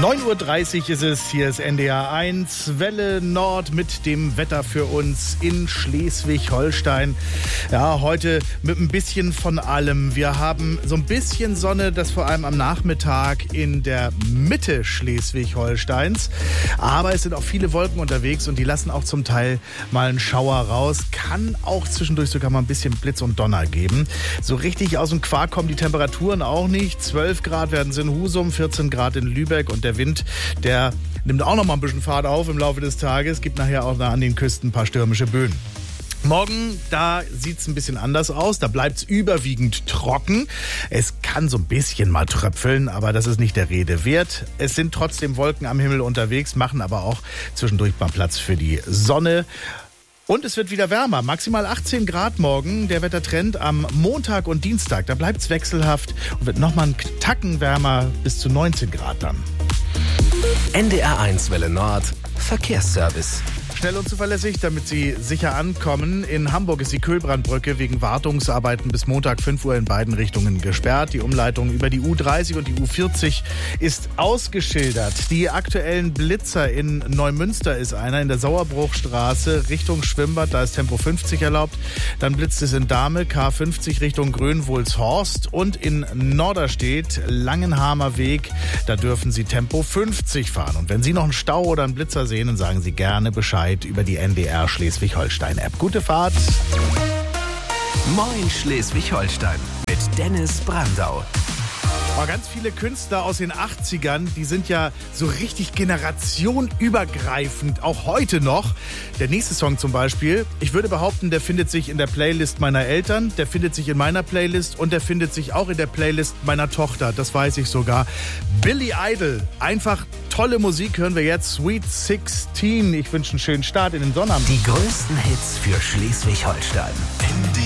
9:30 Uhr ist es, hier ist NDR 1, Welle Nord mit dem Wetter für uns in Schleswig-Holstein. Ja, heute mit ein bisschen von allem. Wir haben so ein bisschen Sonne, das vor allem am Nachmittag in der Mitte Schleswig-Holsteins. Aber es sind auch viele Wolken unterwegs und die lassen auch zum Teil mal einen Schauer raus. Kann auch zwischendurch sogar mal ein bisschen Blitz und Donner geben. So richtig aus dem Quark kommen die Temperaturen auch nicht. 12 Grad werden es in Husum, 14 Grad in Lübeck und der Wind, der nimmt auch noch mal ein bisschen Fahrt auf im Laufe des Tages. Gibt nachher auch an den Küsten ein paar stürmische Böen. Morgen, da sieht's ein bisschen anders aus. Da bleibt's überwiegend trocken. Es kann so ein bisschen mal tröpfeln, aber das ist nicht der Rede wert. Es sind trotzdem Wolken am Himmel unterwegs, machen aber auch zwischendurch mal Platz für die Sonne. Und es wird wieder wärmer, maximal 18 Grad morgen. Der Wettertrend am Montag und Dienstag, da bleibt's wechselhaft und wird nochmal einen Tacken wärmer, bis zu 19 Grad dann. NDR 1 Welle Nord, Verkehrsservice. Schnell und zuverlässig, damit Sie sicher ankommen. In Hamburg ist die Köhlbrandbrücke wegen Wartungsarbeiten bis Montag 5 Uhr in beiden Richtungen gesperrt. Die Umleitung über die U30 und die U40 ist ausgeschildert. Die aktuellen Blitzer in Neumünster ist einer in der Sauerbruchstraße Richtung Schwimmbad. Da ist Tempo 50 erlaubt. Dann blitzt es in Dahme, K50 Richtung Grönwohlshorst. Und in Norderstedt, Langenhamer Weg, da dürfen Sie Tempo 50 fahren. Und wenn Sie noch einen Stau oder einen Blitzer sehen, dann sagen Sie gerne Bescheid über die NDR Schleswig-Holstein-App. Gute Fahrt. Moin Schleswig-Holstein mit Dennis Brandau. Aber ganz viele Künstler aus den 80ern, die sind ja so richtig generationenübergreifend, auch heute noch. Der nächste Song zum Beispiel, ich würde behaupten, der findet sich in der Playlist meiner Eltern, der findet sich in meiner Playlist und der findet sich auch in der Playlist meiner Tochter, das weiß ich sogar. Billy Idol, einfach tolle Musik, hören wir jetzt, Sweet 16. Ich wünsche einen schönen Start in den Sonnabend. Die größten Hits für Schleswig-Holstein.